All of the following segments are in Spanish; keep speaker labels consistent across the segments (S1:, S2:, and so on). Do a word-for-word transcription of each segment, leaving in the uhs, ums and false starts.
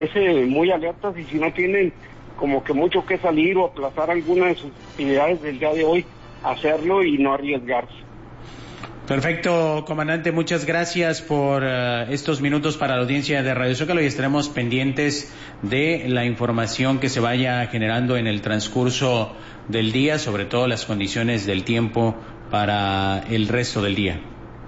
S1: eh, muy alertas y si no tienen como que mucho que salir o aplazar alguna de sus actividades del día de hoy, hacerlo y no arriesgarse.
S2: Perfecto, comandante, muchas gracias por uh, estos minutos para la audiencia de Radio Zócalo y estaremos pendientes de la información que se vaya generando en el transcurso del día, sobre todo las condiciones del tiempo para el resto del día.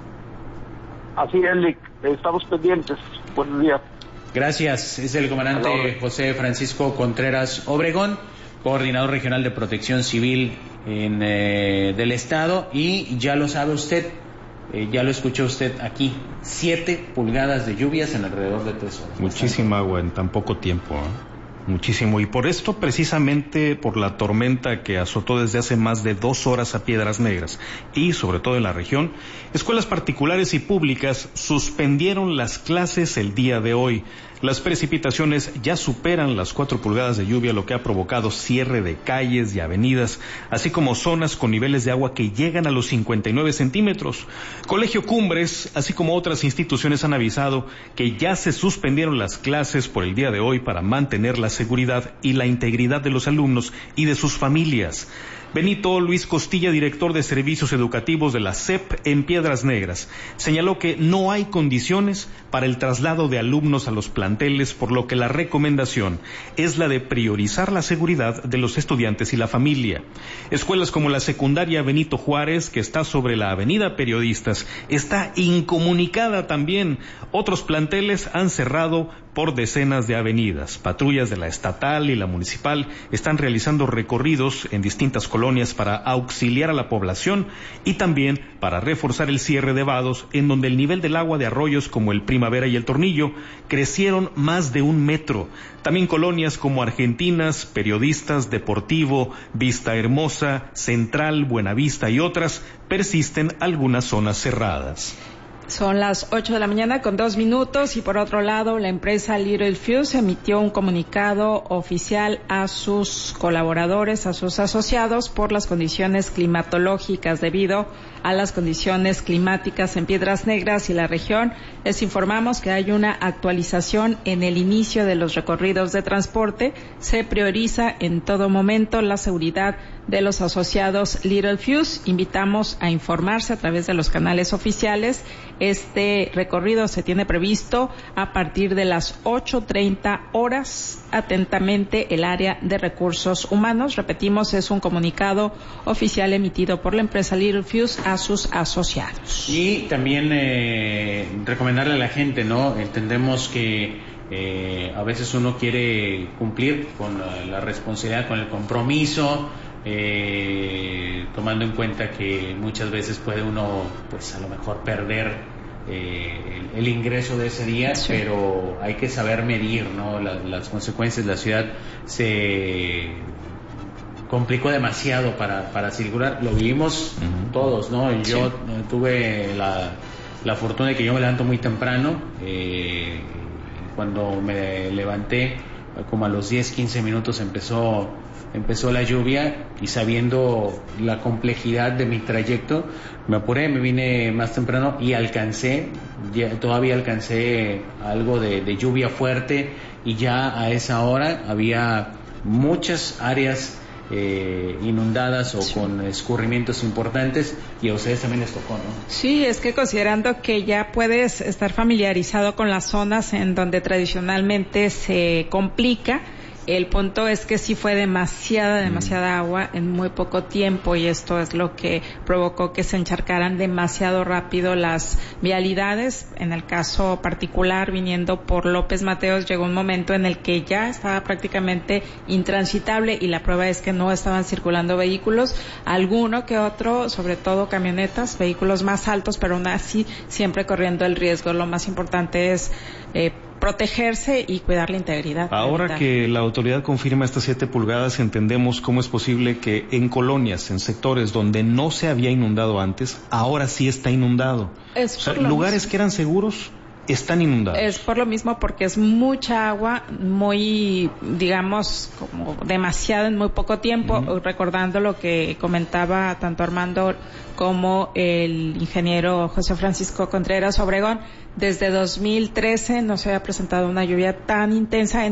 S1: Así es, Lick, estamos pendientes. Buenos días.
S2: Gracias, es el comandante José Francisco Contreras Obregón, coordinador regional de Protección Civil en, eh, del Estado, y ya lo sabe usted, eh, ya lo escuchó usted aquí, siete pulgadas de lluvias en alrededor de tres horas.
S3: Muchísima agua en tan poco tiempo, ¿eh? Muchísimo, y por esto, precisamente por la tormenta que azotó desde hace más de dos horas a Piedras Negras y sobre todo en la región, escuelas particulares y públicas suspendieron las clases el día de hoy. Las precipitaciones ya superan las cuatro pulgadas de lluvia, lo que ha provocado cierre de calles y avenidas, así como zonas con niveles de agua que llegan a los cincuenta y nueve centímetros. Colegio Cumbres, así como otras instituciones, han avisado que ya se suspendieron las clases por el día de hoy para mantener la seguridad y la integridad de los alumnos y de sus familias. Benito Luis Costilla, director de Servicios Educativos de la S E P en Piedras Negras, señaló que no hay condiciones para el traslado de alumnos a los planteles, por lo que la recomendación es la de priorizar la seguridad de los estudiantes y la familia. Escuelas como la secundaria Benito Juárez, que está sobre la avenida Periodistas, está incomunicada también. Otros planteles han cerrado por decenas de avenidas. Patrullas de la estatal y la municipal están realizando recorridos en distintas colonias para auxiliar a la población y también para reforzar el cierre de vados, en donde el nivel del agua de arroyos como el Primavera y el Tornillo crecieron más de un metro. También colonias como Argentinas, Periodistas, Deportivo, Vista Hermosa, Central, Buenavista y otras persisten algunas zonas cerradas.
S4: Son las ocho de la mañana con dos minutos y por otro lado la empresa Little Fuse emitió un comunicado oficial a sus colaboradores, a sus asociados por las condiciones climatológicas debido a las condiciones climáticas en Piedras Negras y la región. Les informamos que hay una actualización en el inicio de los recorridos de transporte. Se prioriza en todo momento la seguridad de los asociados Little Fuse. Invitamos a informarse a través de los canales oficiales. Este recorrido se tiene previsto a partir de las ocho treinta horas. Atentamente, el área de recursos humanos. Repetimos, es un comunicado oficial emitido por la empresa Little Fuse a sus asociados.
S2: Y también eh, recomendarle a la gente, ¿no? Entendemos que eh, a veces uno quiere cumplir con la, la responsabilidad, con el compromiso, eh, tomando en cuenta que muchas veces puede uno, pues a lo mejor perder Eh, el, el ingreso de ese día, sí. Pero hay que saber medir, ¿no? La, las consecuencias. La ciudad se complicó demasiado para, para circular, lo vivimos uh-huh. todos, ¿no? Yo sí. tuve la, la fortuna de que yo me levanto muy temprano, eh, cuando me levanté, como a los diez, quince minutos empezó empezó la lluvia y sabiendo la complejidad de mi trayecto, me apuré, me vine más temprano y alcancé, ya, todavía alcancé algo de, de lluvia fuerte y ya a esa hora había muchas áreas eh, inundadas o sí. con escurrimientos importantes y a ustedes también les tocó, ¿no?
S4: Sí, es que considerando que ya puedes estar familiarizado con las zonas en donde tradicionalmente se complica, el punto es que sí fue demasiada, demasiada agua en muy poco tiempo y esto es lo que provocó que se encharcaran demasiado rápido las vialidades. En el caso particular, viniendo por López Mateos, llegó un momento en el que ya estaba prácticamente intransitable y la prueba es que no estaban circulando vehículos, alguno que otro, sobre todo camionetas, vehículos más altos, pero aún así siempre corriendo el riesgo. Lo más importante es eh, protegerse y cuidar la integridad.
S3: Ahora que la autoridad confirma estas siete pulgadas, entendemos cómo es posible que en colonias, en sectores donde no se había inundado antes, ahora sí está inundado.
S4: Es
S3: o sea, lugares mismo. que eran seguros están inundados.
S4: Es por lo mismo, porque es mucha agua, muy, digamos, como demasiado en muy poco tiempo, uh-huh. recordando lo que comentaba tanto Armando como el ingeniero José Francisco Contreras Obregón. Desde dos mil trece no se había presentado una lluvia tan intensa en